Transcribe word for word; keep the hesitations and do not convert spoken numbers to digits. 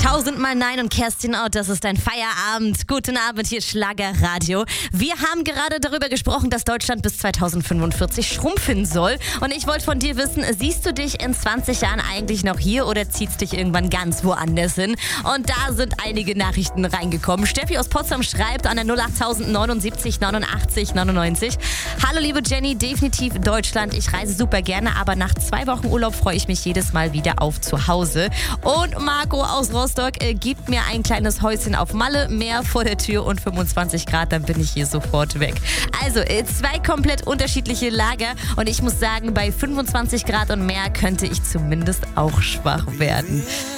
Tausendmal Nein und Kerstin Ott, das ist dein Feierabend. Guten Abend, hier Schlagerradio. Wir haben gerade darüber gesprochen, dass Deutschland bis zweitausendfünfundvierzig schrumpfen soll. Und ich wollte von dir wissen, siehst du dich in zwanzig Jahren eigentlich noch hier oder ziehst dich irgendwann ganz woanders hin? Und da sind einige Nachrichten reingekommen. Steffi aus Potsdam schreibt an der null acht neunundsiebzig neunundachtzig neunundneunzig. Hallo liebe Jenny, definitiv Deutschland. Ich reise super gerne, aber nach zwei Wochen Urlaub freue ich mich jedes Mal wieder auf zu Hause. Und Marco aus Rostock äh, gibt mir ein kleines Häuschen auf Malle, Meer vor der Tür und fünfundzwanzig Grad, dann bin ich hier sofort weg. Also äh, zwei komplett unterschiedliche Lager und ich muss sagen, bei fünfundzwanzig Grad und mehr könnte ich zumindest auch schwach werden.